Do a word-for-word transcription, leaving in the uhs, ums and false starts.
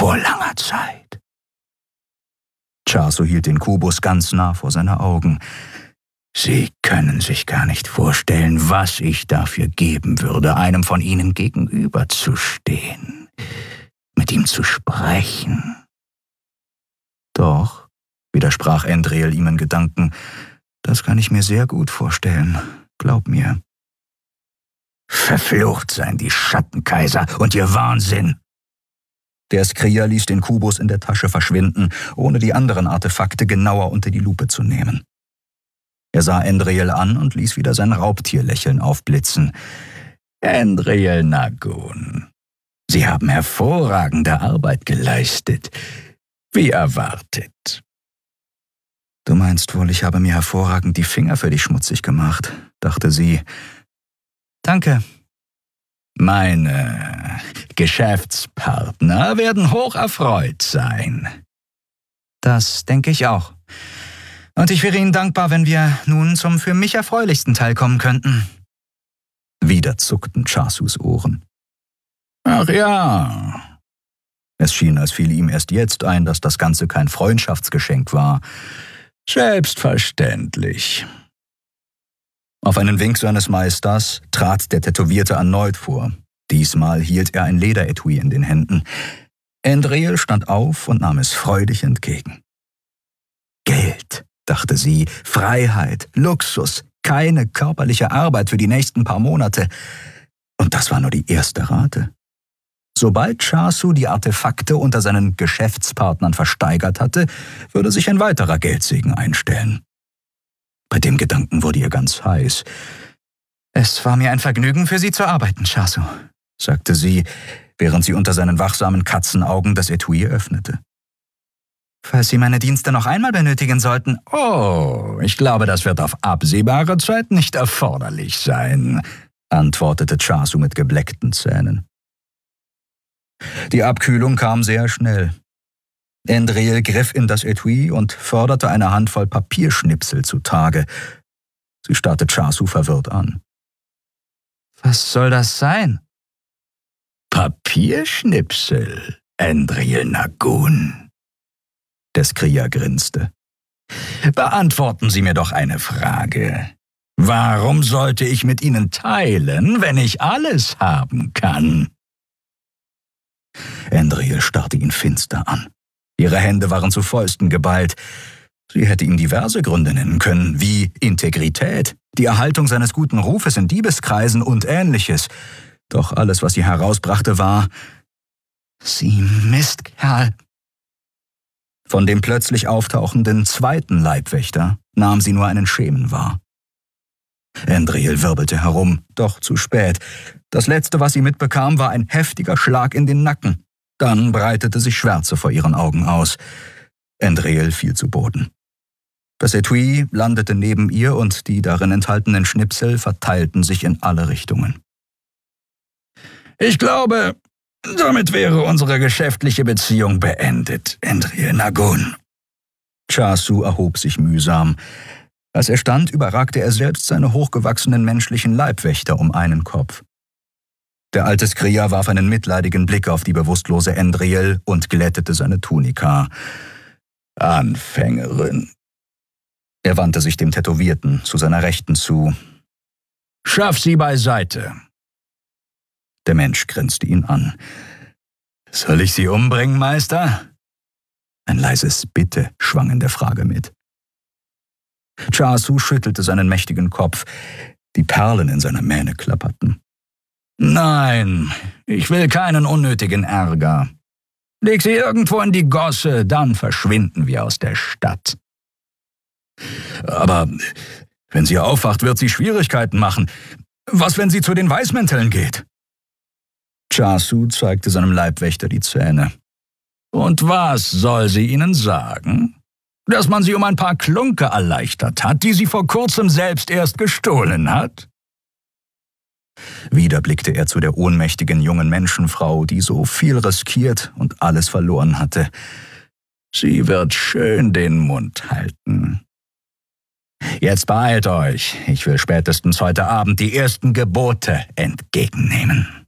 vor langer Zeit. Chasu hielt den Kubus ganz nah vor seine Augen. »Sie können sich gar nicht vorstellen, was ich dafür geben würde, einem von Ihnen gegenüberzustehen, mit ihm zu sprechen.« »Doch«, widersprach Andriel ihm in Gedanken, »das kann ich mir sehr gut vorstellen, glaub mir.« »Verflucht seien die Schattenkaiser und ihr Wahnsinn!« Der Skrier ließ den Kubus in der Tasche verschwinden, ohne die anderen Artefakte genauer unter die Lupe zu nehmen. Er sah Andriel an und ließ wieder sein Raubtierlächeln aufblitzen. »Andriel Nagun, Sie haben hervorragende Arbeit geleistet, wie erwartet.« »Du meinst wohl, ich habe mir hervorragend die Finger für dich schmutzig gemacht«, dachte sie. »Danke.« »Meine Geschäftspartner werden hoch erfreut sein.« »Das denke ich auch. Und ich wäre Ihnen dankbar, wenn wir nun zum für mich erfreulichsten Teil kommen könnten.« Wieder zuckten Chasus Ohren. »Ach ja.« Es schien, als fiele ihm erst jetzt ein, dass das Ganze kein Freundschaftsgeschenk war. »Selbstverständlich.« Auf einen Wink seines Meisters trat der Tätowierte erneut vor. Diesmal hielt er ein Lederetui in den Händen. Andriel stand auf und nahm es freudig entgegen. Geld, dachte sie, Freiheit, Luxus, keine körperliche Arbeit für die nächsten paar Monate. Und das war nur die erste Rate. Sobald Chasu die Artefakte unter seinen Geschäftspartnern versteigert hatte, würde sich ein weiterer Geldsegen einstellen. Bei dem Gedanken wurde ihr ganz heiß. »Es war mir ein Vergnügen, für Sie zu arbeiten, Chasu«, sagte sie, während sie unter seinen wachsamen Katzenaugen das Etui öffnete. »Falls Sie meine Dienste noch einmal benötigen sollten...« »Oh, ich glaube, das wird auf absehbare Zeit nicht erforderlich sein«, antwortete Chasu mit gebleckten Zähnen. Die Abkühlung kam sehr schnell. Andriel griff in das Etui und förderte eine Handvoll Papierschnipsel zutage. Sie starrte Chasu verwirrt an. »Was soll das sein?« »Papierschnipsel, Andriel Nagun.« Der Skrier grinste. »Beantworten Sie mir doch eine Frage. Warum sollte ich mit Ihnen teilen, wenn ich alles haben kann?« Andriel starrte ihn finster an. Ihre Hände waren zu Fäusten geballt. Sie hätte ihm diverse Gründe nennen können, wie Integrität, die Erhaltung seines guten Rufes in Diebeskreisen und Ähnliches. Doch alles, was sie herausbrachte, war: »Sie Mistkerl.« Von dem plötzlich auftauchenden zweiten Leibwächter nahm sie nur einen Schemen wahr. Andriel wirbelte herum, doch zu spät. Das Letzte, was sie mitbekam, war ein heftiger Schlag in den Nacken. Dann breitete sich Schwärze vor ihren Augen aus. Andriel fiel zu Boden. Das Etui landete neben ihr und die darin enthaltenen Schnipsel verteilten sich in alle Richtungen. »Ich glaube, damit wäre unsere geschäftliche Beziehung beendet, Andriel Nagun.« Chasu erhob sich mühsam. Als er stand, überragte er selbst seine hochgewachsenen menschlichen Leibwächter um einen Kopf. Der alte Skrier warf einen mitleidigen Blick auf die bewusstlose Andriel und glättete seine Tunika. »Anfängerin.« Er wandte sich dem Tätowierten zu seiner Rechten zu. »Schaff sie beiseite.« Der Mensch grinste ihn an. »Soll ich sie umbringen, Meister?« Ein leises Bitte schwang in der Frage mit. Chasu schüttelte seinen mächtigen Kopf. Die Perlen in seiner Mähne klapperten. »Nein, ich will keinen unnötigen Ärger. Leg sie irgendwo in die Gosse, dann verschwinden wir aus der Stadt.« »Aber wenn sie aufwacht, wird sie Schwierigkeiten machen. Was, wenn sie zu den Weißmänteln geht?« Chasu zeigte seinem Leibwächter die Zähne. »Und was soll sie ihnen sagen? Dass man sie um ein paar Klunke erleichtert hat, die sie vor kurzem selbst erst gestohlen hat?« Wieder blickte er zu der ohnmächtigen jungen Menschenfrau, die so viel riskiert und alles verloren hatte. »Sie wird schön den Mund halten. Jetzt beeilt euch, ich will spätestens heute Abend die ersten Gebote entgegennehmen.«